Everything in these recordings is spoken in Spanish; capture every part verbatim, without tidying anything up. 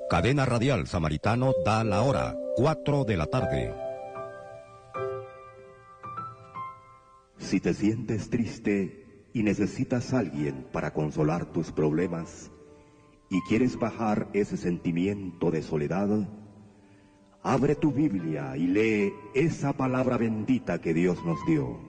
Cadena Radial Samaritano da la hora, cuatro de la tarde. Si te sientes triste y necesitas a alguien para consolar tus problemas y quieres bajar ese sentimiento de soledad, abre tu Biblia y lee esa palabra bendita que Dios nos dio.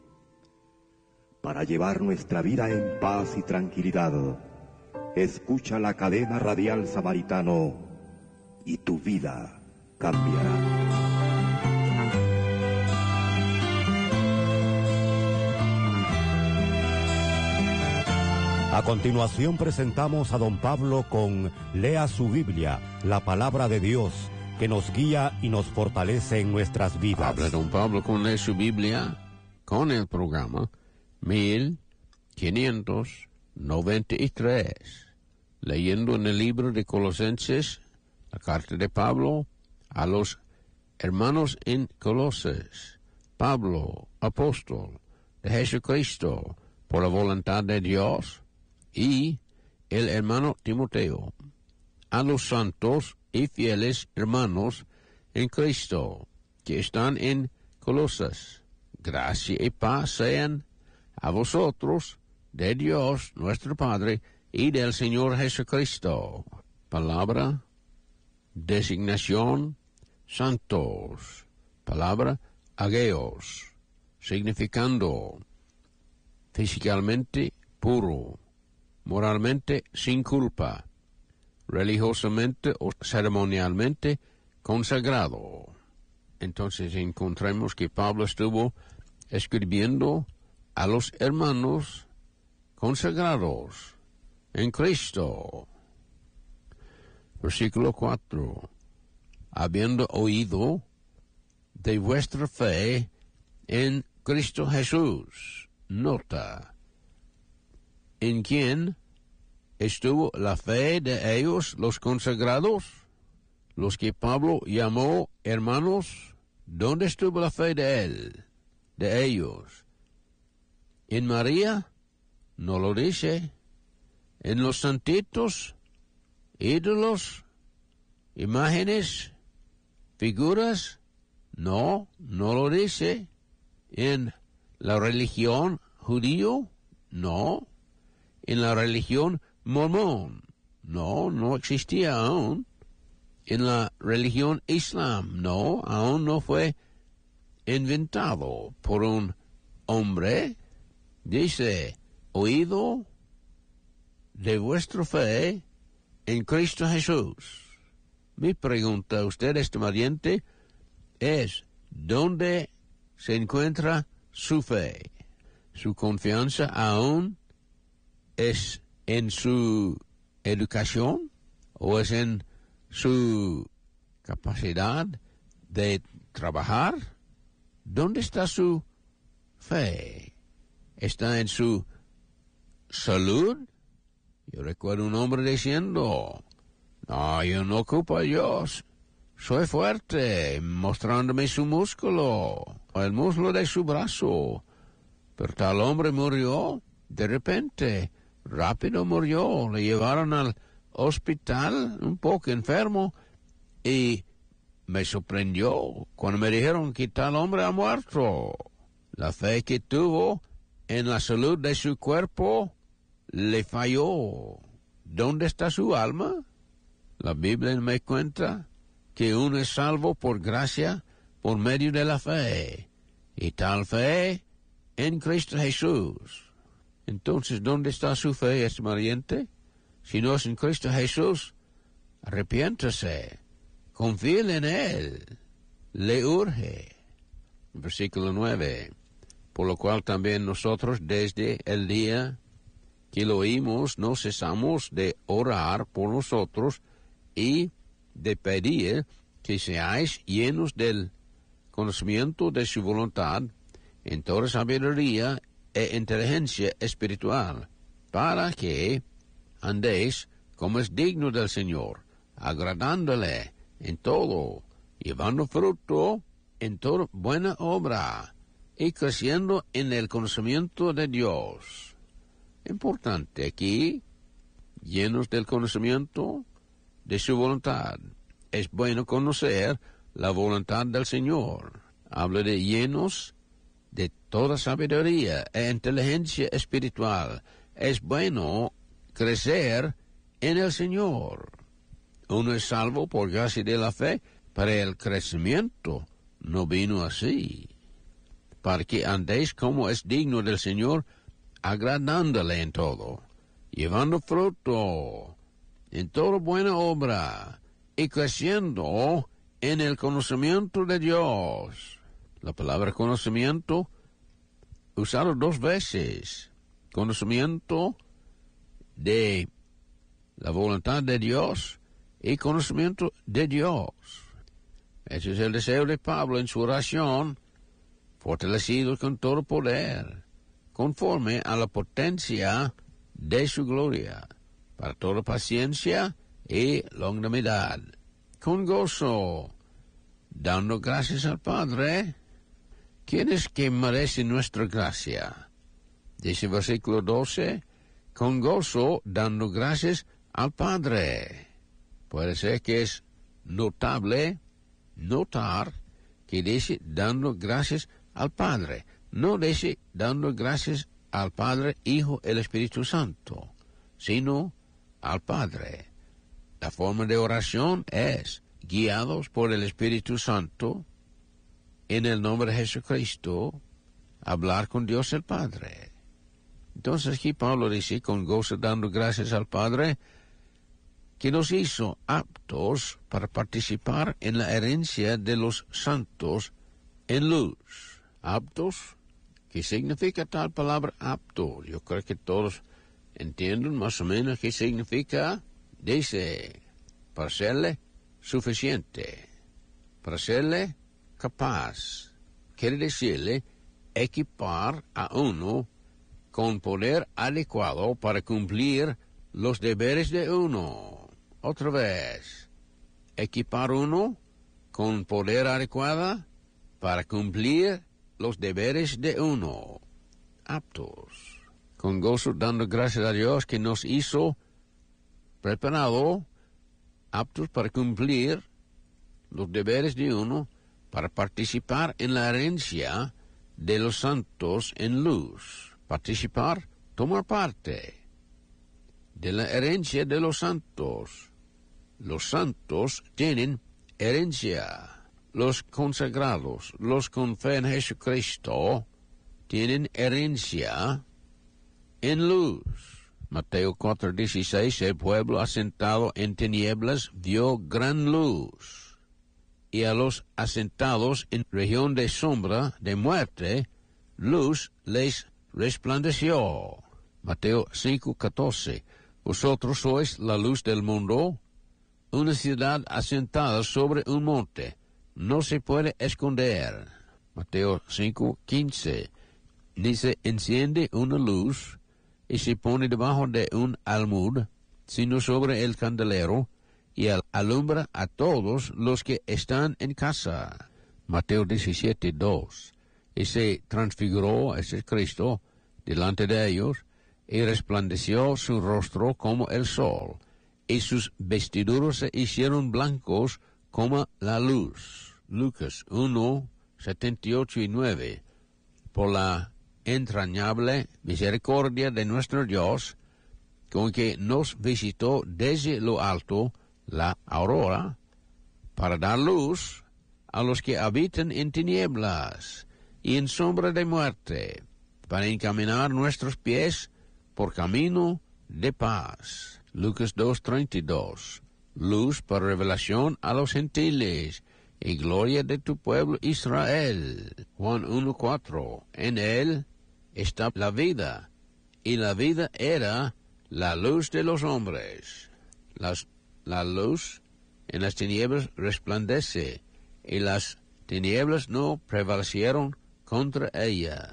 Para llevar nuestra vida en paz y tranquilidad, escucha la Cadena Radial Samaritano y tu vida cambiará. A continuación presentamos a don Pablo con Lea su Biblia, la palabra de Dios, que nos guía y nos fortalece en nuestras vidas. Habla don Pablo con Lea su Biblia, con el programa mil quinientos noventa y tres, leyendo en el libro de Colosenses, la carta de Pablo a los hermanos en Colosas. Pablo, apóstol de Jesucristo, por la voluntad de Dios, y el hermano Timoteo, a los santos y fieles hermanos en Cristo, que están en Colosas. Gracia y paz sean a vosotros, de Dios nuestro Padre, y del Señor Jesucristo. Palabra, designación, santos. Palabra, ageos, significando físicamente puro, moralmente sin culpa, religiosamente o ceremonialmente consagrado. Entonces encontramos que Pablo estuvo escribiendo a los hermanos consagrados en Cristo. Versículo cuatro. Habiendo oído de vuestra fe en Cristo Jesús. Nota. ¿En quién estuvo la fe de ellos, los consagrados? Los que Pablo llamó hermanos. ¿Dónde estuvo la fe de él, de ellos? ¿En María? No lo dice. ¿En los santitos? ¿Ídolos? ¿Imágenes? ¿Figuras? No, no lo dice. ¿En la religión judío? No. ¿En la religión mormón? No, no existía aún. ¿En la religión islam? No, aún no fue inventado por un hombre. Dice, oído de vuestra fe en Cristo Jesús. Mi pregunta a usted, estimadiente, es, ¿dónde se encuentra su fe? ¿Su confianza aún es en su educación o es en su capacidad de trabajar? ¿Dónde está su fe? ¿Está en su salud? Yo recuerdo un hombre diciendo, no, yo no ocupo a Dios, soy fuerte, mostrándome su músculo, el muslo de su brazo. Pero tal hombre murió, de repente, rápido murió, le llevaron al hospital un poco enfermo y me sorprendió cuando me dijeron que tal hombre ha muerto. La fe que tuvo en la salud de su cuerpo le falló. ¿Dónde está su alma? La Biblia me cuenta que uno es salvo por gracia por medio de la fe, y tal fe en Cristo Jesús. Entonces, ¿dónde está su fe, estimadiente? Si no es en Cristo Jesús, arrepiéntase, confíe en Él, le urge. Versículo nueve. Por lo cual también nosotros desde el día que lo oímos no cesamos de orar por nosotros y de pedir que seáis llenos del conocimiento de su voluntad en toda sabiduría e inteligencia espiritual, para que andéis como es digno del Señor, agradándole en todo, llevando fruto en toda buena obra y creciendo en el conocimiento de Dios. Importante aquí, llenos del conocimiento de su voluntad. Es bueno conocer la voluntad del Señor. Habla de llenos de toda sabiduría e inteligencia espiritual. Es bueno crecer en el Señor. Uno es salvo por gracia de la fe, pero el crecimiento no vino así. Para que andéis como es digno del Señor, agradándole en todo, llevando fruto en toda buena obra y creciendo en el conocimiento de Dios. La palabra conocimiento, usado dos veces. Conocimiento de la voluntad de Dios y conocimiento de Dios. Ese es el deseo de Pablo en su oración, fortalecido con todo poder, conforme a la potencia de su gloria, para toda paciencia y longanimidad, con gozo, dando gracias al Padre. ¿Quién es que merece nuestra gracia? Dice el versículo doce, con gozo, dando gracias al Padre. Puede ser que es notable notar que dice dando gracias al Padre. No dice dando gracias al Padre, Hijo, el Espíritu Santo, sino al Padre. La forma de oración es guiados por el Espíritu Santo, en el nombre de Jesucristo, hablar con Dios el Padre. Entonces aquí Pablo dice, con gozo dando gracias al Padre, que nos hizo aptos para participar en la herencia de los santos en luz. Aptos, ¿qué significa tal palabra apto? Yo creo que todos entienden más o menos qué significa. Dice, para serle suficiente, para serle capaz. Quiere decirle equipar a uno con poder adecuado para cumplir los deberes de uno. Otra vez, equipar uno con poder adecuado para cumplir los deberes de uno. Aptos. Con gozo dando gracias a Dios que nos hizo preparado, aptos para cumplir los deberes de uno, para participar en la herencia de los santos en luz. Participar, tomar parte de la herencia de los santos. Los santos tienen herencia. Los consagrados, los con fe en Jesucristo, tienen herencia en luz. Mateo cuatro dieciséis, el pueblo asentado en tinieblas vio gran luz, y a los asentados en región de sombra de muerte, luz les resplandeció. Mateo cinco catorce, vosotros sois la luz del mundo. Una ciudad asentada sobre un monte no se puede esconder. Mateo cinco quince, ni se enciende una luz y se pone debajo de un almud, sino sobre el candelero, y alumbra a todos los que están en casa. Mateo diecisiete dos, y se transfiguró ese Cristo delante de ellos, y resplandeció su rostro como el sol, y sus vestiduras se hicieron blancos como la luz. Lucas uno, setenta y ocho y nueve. Por la entrañable misericordia de nuestro Dios, con que nos visitó desde lo alto la aurora, para dar luz a los que habitan en tinieblas y en sombra de muerte, para encaminar nuestros pies por camino de paz. Lucas dos treinta y dos. Luz para revelación a los gentiles y gloria de tu pueblo Israel. Juan uno cuatro. En él está la vida, y la vida era la luz de los hombres. Las, la luz en las tinieblas resplandece, y las tinieblas no prevalecieron contra ella.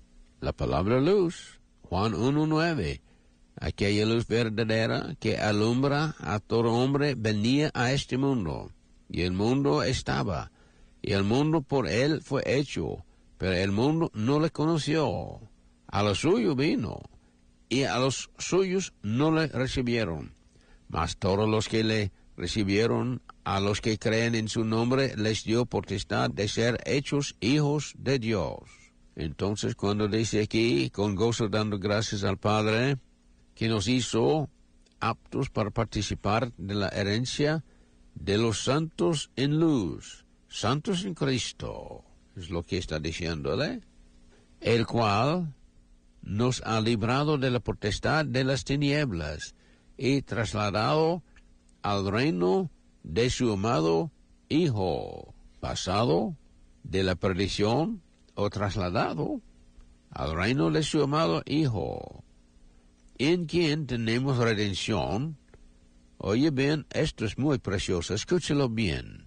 La palabra luz, Juan uno nueve. Aquella luz verdadera que alumbra a todo hombre venía a este mundo, y el mundo estaba, y el mundo por él fue hecho, pero el mundo no le conoció. A lo suyo vino, y a los suyos no le recibieron. Mas todos los que le recibieron a los que creen en su nombre, les dio potestad de ser hechos hijos de Dios. Entonces, cuando dice aquí, con gozo dando gracias al Padre, que nos hizo aptos para participar de la herencia de los santos en luz, santos en Cristo, es lo que está diciéndole, el cual nos ha librado de la potestad de las tinieblas y trasladado al reino de su amado Hijo, pasado de la perdición o trasladado al reino de su amado Hijo, en quien tenemos redención. Oye bien, esto es muy precioso, escúchelo bien.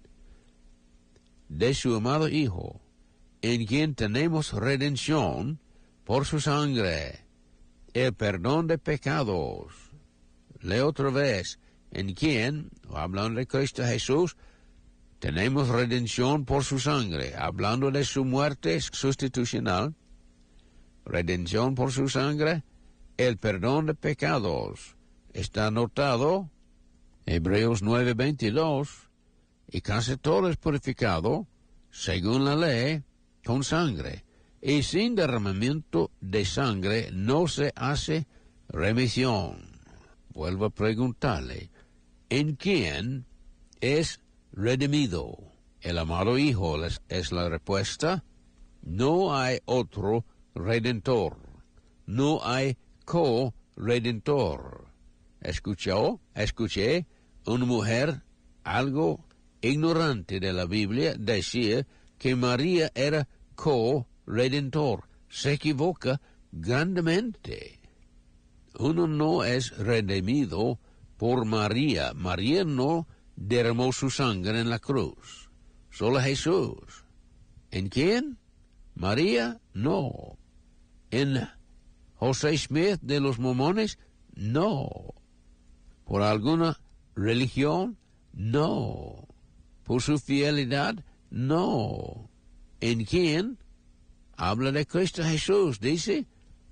De su amado Hijo, en quien tenemos redención por su sangre, el perdón de pecados. Leo otra vez, en quien, hablando de Cristo Jesús, tenemos redención por su sangre, hablando de su muerte sustitucional, redención por su sangre, el perdón de pecados. Está anotado, Hebreos nueve veintidós, y casi todo es purificado, según la ley, con sangre, y sin derramamiento de sangre no se hace remisión. Vuelvo a preguntarle, ¿en quién es redimido? El amado Hijo es, es la respuesta. No hay otro redentor, no hay co-redentor. ¿Escuchó? Escuché una mujer algo ignorante de la Biblia decir que María era co-redentor. Se equivoca grandemente. Uno no es redimido por María. María no derramó su sangre en la cruz. Solo Jesús. ¿En quién? María, no. ¿En José Smith de los Mormones? No. ¿Por alguna religión? No. ¿Por su fidelidad? No. ¿En quién? Habla de Cristo Jesús, dice,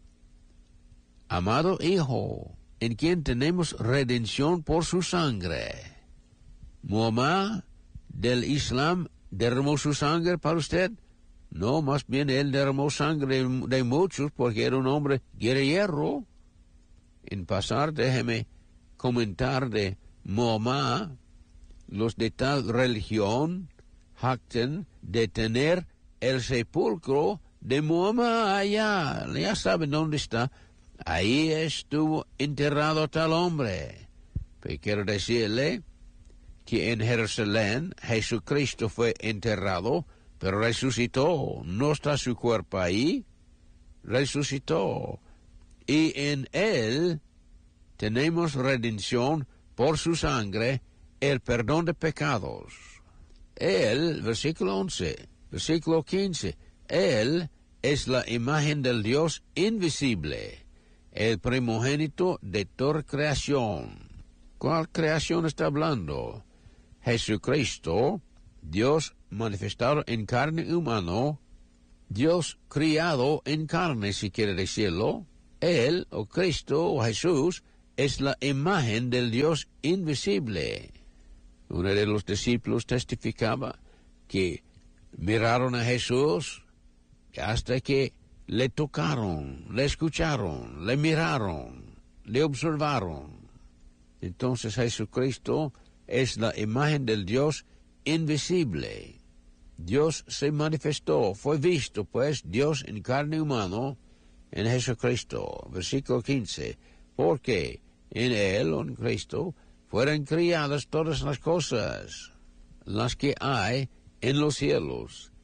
amado Hijo, en quien tenemos redención por su sangre. Muhammad del Islam derramó su sangre para usted. No, más bien él derramó sangre de muchos porque era un hombre guerrero. En pasar, déjeme comentar de Muhammad. Los de tal religión jactan de tener el sepulcro de Muhammad allá. Ya saben dónde está. Ahí estuvo enterrado tal hombre. Pero quiero decirle que en Jerusalén Jesucristo fue enterrado, pero resucitó. No está su cuerpo ahí. Resucitó. Y en él tenemos redención por su sangre, el perdón de pecados. Él, versículo once, versículo quince, Él es la imagen del Dios invisible, el primogénito de toda creación. ¿Cuál creación está hablando? Jesucristo, Dios manifestado en carne humano, Dios criado en carne, si quiere decirlo. Él, o Cristo, o Jesús, es la imagen del Dios invisible. Uno de los discípulos testificaba que miraron a Jesús hasta que le tocaron, le escucharon, le miraron, le observaron. Entonces Jesucristo es la imagen del Dios invisible. Dios se manifestó, fue visto, pues, Dios en carne humana en Jesucristo. Versículo quince. Porque en Él, o en Cristo, fueron criadas todas las cosas, las que hay en los cielos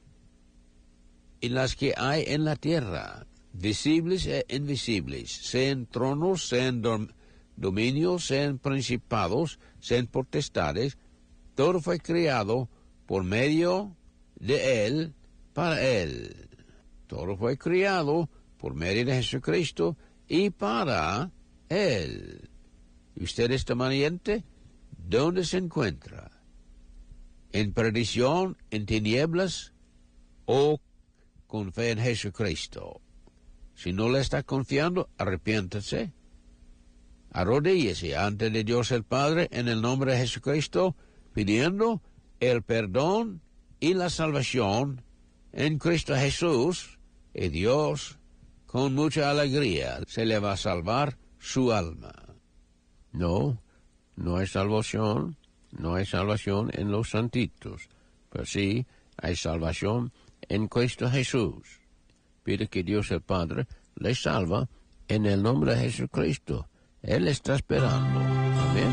y las que hay en la tierra, visibles e invisibles, sean tronos, sean dom- dominios, sean principados, sean potestades. Todo fue creado por medio de Él, para Él. Todo fue creado por medio de Jesucristo y para Él. ¿Y usted está valiente? ¿Dónde se encuentra? ¿En perdición, en tinieblas o con fe en Jesucristo? Si no le está confiando, arrepiéntase. Arrodíllese ante de Dios el Padre en el nombre de Jesucristo, pidiendo el perdón y la salvación en Cristo Jesús, y Dios, con mucha alegría, se le va a salvar su alma. No, no hay salvación, no hay salvación en los santitos, pero sí hay salvación en Cristo Jesús. Pide que Dios el Padre le salva en el nombre de Jesucristo. Él está esperando. Amén.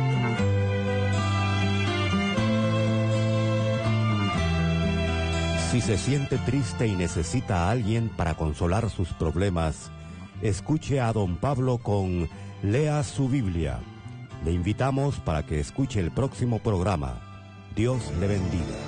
Si se siente triste y necesita a alguien para consolar sus problemas, escuche a don Pablo con Lea su Biblia. Le invitamos para que escuche el próximo programa. Dios le bendiga.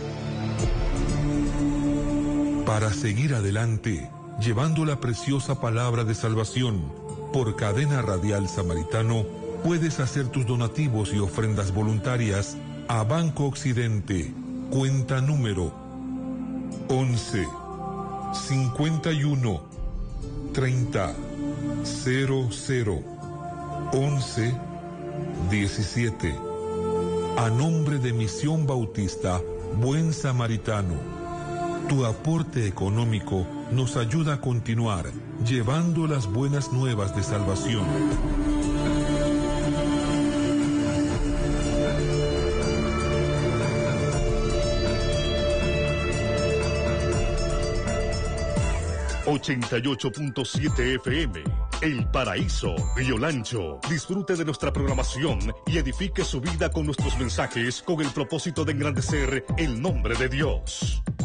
Para seguir adelante, llevando la preciosa palabra de salvación por Cadena Radial Samaritano, puedes hacer tus donativos y ofrendas voluntarias a Banco Occidente, cuenta número once, cincuenta y uno, treinta, cero cero, once, diecisiete. A nombre de Misión Bautista Buen Samaritano, tu aporte económico nos ayuda a continuar llevando las buenas nuevas de salvación. ochenta y ocho punto siete F M, El Paraíso, Río Lancho. Disfrute de nuestra programación y edifique su vida con nuestros mensajes con el propósito de engrandecer el nombre de Dios.